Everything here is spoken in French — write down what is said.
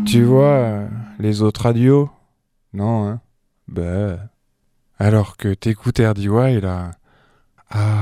Tu vois, les autres radios? Non, hein? Bah. Alors que t'écoutes RDY, là. Ah,